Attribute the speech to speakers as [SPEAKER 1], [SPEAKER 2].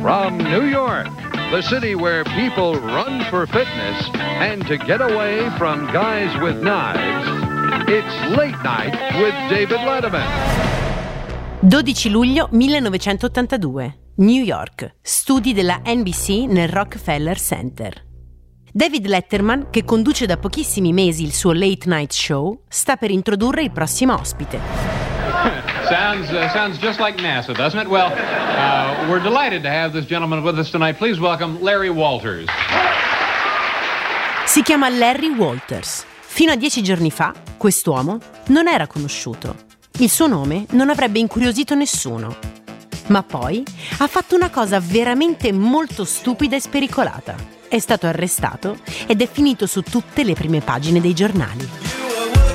[SPEAKER 1] From New York, the city where people run for fitness and to get away from guys with knives, it's Late Night with David Letterman.
[SPEAKER 2] 12 luglio 1982, New York, studi della NBC nel Rockefeller Center. David Letterman, che conduce da pochissimi mesi il suo Late Night Show, sta per introdurre il prossimo ospite.
[SPEAKER 3] Sounds just like NASA, doesn't it? Well, we're delighted to have this gentleman with us tonight. Please welcome Larry Walters.
[SPEAKER 2] Si chiama Larry Walters. Fino a 10 giorni fa, quest'uomo non era conosciuto. Il suo nome non avrebbe incuriosito nessuno. Ma poi ha fatto una cosa veramente molto stupida e spericolata. È stato arrestato ed è finito su tutte le prime pagine dei giornali.